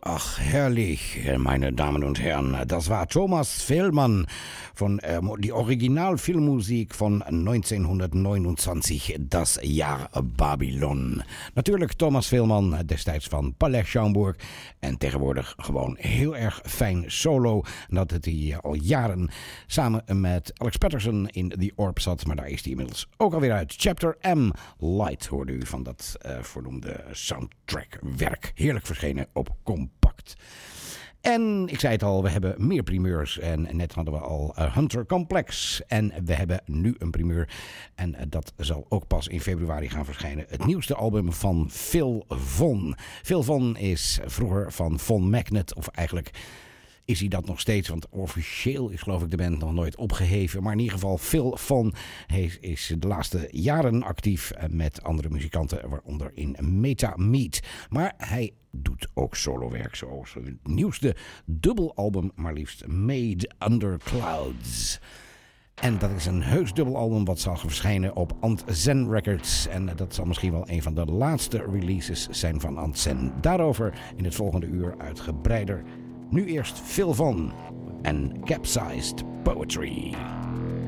Ach, herrlich, meine Damen und Herren. Das war Thomas Fehlmann von die Originalfilmmusik von 1929, das Jahr Babylon. Natuurlijk Thomas Fehlmann, destijds van Palais Schaumburg. En tegenwoordig gewoon heel erg fijn solo. Dat het hij al jaren samen met Alex Patterson in The Orb zat. Maar daar is hij inmiddels ook alweer uit. Chapter M, Light hoorde u van dat vernoemde soundtrackwerk. Heerlijk verschenen op Compact. En ik zei het al, we hebben meer primeurs. En net hadden we al Hunter Complex. En we hebben nu een primeur. En dat zal ook pas in februari gaan verschijnen. Het nieuwste album van Phil Von. Phil Von is vroeger van Von Magnet. Of eigenlijk is hij dat nog steeds. Want officieel is geloof ik de band nog nooit opgeheven. Maar in ieder geval Phil Von is de laatste jaren actief met andere muzikanten. Waaronder in Meta Meat. Maar hij doet ook solowerk, zoals het nieuwste dubbelalbum, maar liefst Made Under Clouds. En dat is een heus dubbelalbum wat zal verschijnen op Ant Zen Records. En dat zal misschien wel een van de laatste releases zijn van Ant Zen. Daarover in het volgende uur uitgebreider. Nu eerst Phil Von en Capsized Poetry.